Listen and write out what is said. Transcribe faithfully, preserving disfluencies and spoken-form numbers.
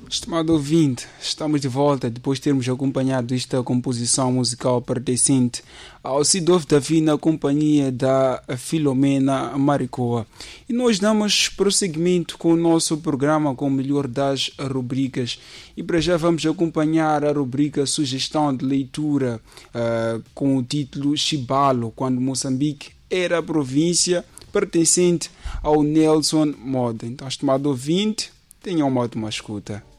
Estimado ouvinte, estamos de volta depois de termos acompanhado esta composição musical pertencente ao Sidolfo Davi na companhia da Filomena Maricoa. E nós damos prosseguimento com o nosso programa com o melhor das rubricas. E para já vamos acompanhar a rubrica Sugestão de Leitura uh, com o título Chibalo, quando Moçambique era a província, pertencente ao Nelson Moda. Então, estimado ouvinte, tenha uma ótima escuta.